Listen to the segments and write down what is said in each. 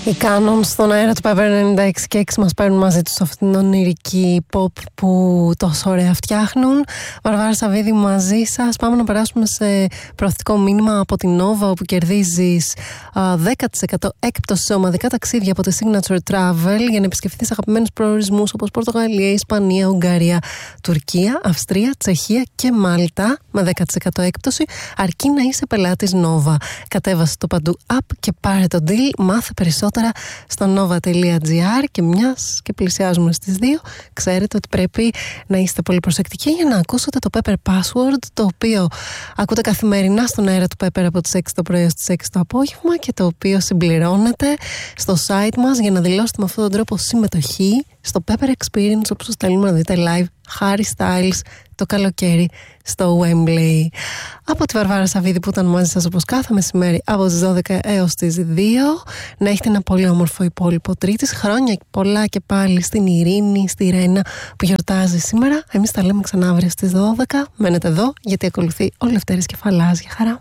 Οι Κάνον στον αέρα του Pepper 96 και 6 μας παίρνουν μαζί τους αυτήν την ονειρική pop που τόσο ωραία φτιάχνουν. Βαρβάρα Σαββίδη μαζί σας. Πάμε να περάσουμε σε προωθητικό μήνυμα από την Nova, όπου κερδίζεις 10% έκπτωση σε ομαδικά ταξίδια από τη Signature Travel για να επισκεφθείς αγαπημένους προορισμούς όπως Πορτογαλία, Ισπανία, Ουγγαρία, Τουρκία, Αυστρία, Τσεχία και Μάλτα με 10% έκπτωση, αρκεί να είσαι πελάτης Nova. Κατέβασε το παντού app και πάρε το deal. Μάθε περισσότερα στο nova.gr. και μιας και πλησιάζουμε στις 2, ξέρετε ότι πρέπει να είστε πολύ προσεκτικοί για να ακούσετε το Pepper Password, το οποίο ακούτε καθημερινά στον αέρα του Pepper από τις 6 το πρωί στις 6 το απόγευμα και το οποίο συμπληρώνεται στο site μας για να δηλώσετε με αυτόν τον τρόπο συμμετοχή στο Pepper Experience, όπως σας θέλουμε να δείτε live Harry Styles το καλοκαίρι στο Wembley. Από τη Βαρβάρα Σαββίδη που ήταν μαζί σας όπως κάθε μεσημέρι από τις 12 έως τις 2. Να έχετε ένα πολύ όμορφο υπόλοιπο Τρίτης. Χρόνια πολλά και πάλι στην Ειρήνη, στη Ρένα που γιορτάζει σήμερα. Εμείς τα λέμε ξανά αύριο στις 12. Μένετε εδώ γιατί ακολουθεί ο Λευτέρης Κεφαλάς. Για χαρά.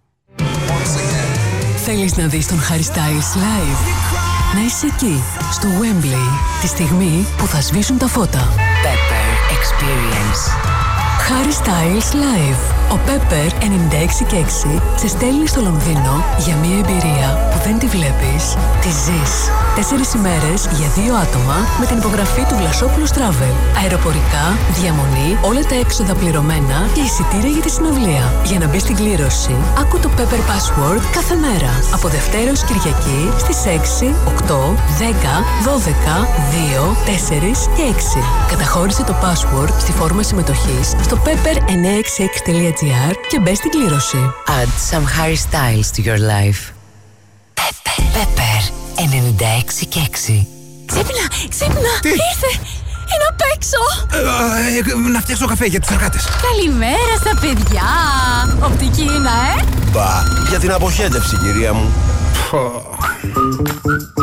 Θέλεις να δεις τον Harry Styles live? Να είσαι εκεί, στο Wembley, τη στιγμή που θα σβήσουν τα φώτα. Pepper Experience. Harry Styles Live. Ο Pepper 96 και 6 σε στέλνει στο Λονδίνο για μια εμπειρία που δεν τη βλέπεις, τη ζεις. 4 ημέρες για 2 άτομα με την υπογραφή του Βλασόπουλου Travel. Αεροπορικά, διαμονή, όλα τα έξοδα πληρωμένα και εισιτήρια για τη συναυλία. Για να μπεις στην κλήρωση, άκου το Pepper Password κάθε μέρα. Από Δευτέρα ως Κυριακή στις 6, 8, 10, 12, 2, 4 και 6. Καταχώρησε το password στη φόρμα συμμετοχής στο pepper966.gr και μπες στην κλήρωση. Add some Harry Styles to your life. Pepper 96 και 6. Ξύπνα, ξύπνα! Τι? Ήρθε! Είναι απ' έξω! Να φτιάξω καφέ για τους εργάτες. Καλημέρα στα παιδιά! Οπτική είναι, Μπα, για την αποχέτευση, κυρία μου.